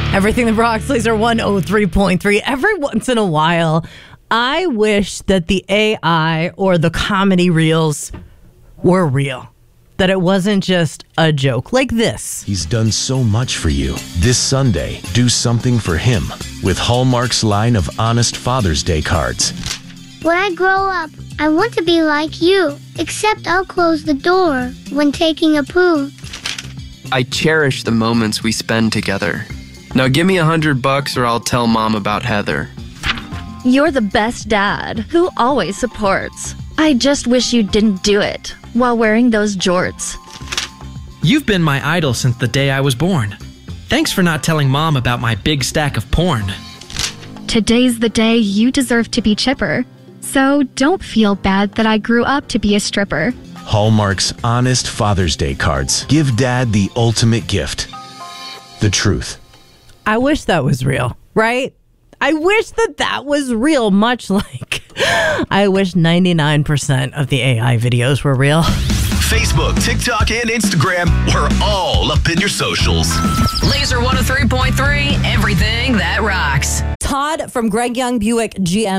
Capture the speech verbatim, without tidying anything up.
Everything that rocks, Laser one oh three point three. Every once in a while, I wish that the A I or the comedy reels were real. That it wasn't just a joke like this. He's done so much for you. This Sunday, do something for him with Hallmark's line of honest Father's Day cards. When I grow up, I want to be like you, except I'll close the door when taking a poo. I cherish the moments we spend together. Now give me a hundred bucks or I'll tell Mom about Heather. You're the best dad who always supports. I just wish you didn't do it while wearing those jorts. You've been my idol since the day I was born. Thanks for not telling Mom about my big stack of porn. Today's the day you deserve to be chipper. So don't feel bad that I grew up to be a stripper. Hallmark's honest Father's Day cards. Give Dad the ultimate gift. The truth. I wish that was real, right? I wish that that was real, much like I wish ninety-nine percent of the A I videos were real. Facebook, TikTok, and Instagram, we're all up in your socials. Laser one oh three point three, everything that rocks. Todd from Greg Young Buick G M